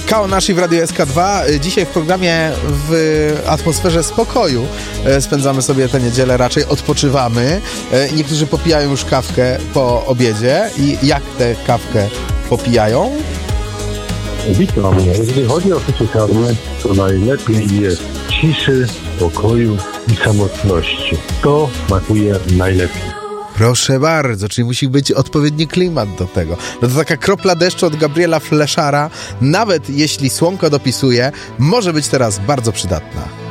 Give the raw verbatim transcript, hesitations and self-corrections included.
Kao Nashi w Radiu S K dwa. Dzisiaj w programie w atmosferze spokoju spędzamy sobie tę niedzielę, raczej odpoczywamy. Niektórzy popijają już kawkę po obiedzie. I jak tę kawkę popijają? Witam. Jeżeli chodzi o życie karne, to najlepiej jest ciszy, spokoju i samotności. To smakuje najlepiej. Proszę bardzo, czyli musi być odpowiedni klimat do tego. No to taka kropla deszczu od Gabriela Fleszara, nawet jeśli słonko dopisuje, może być teraz bardzo przydatna.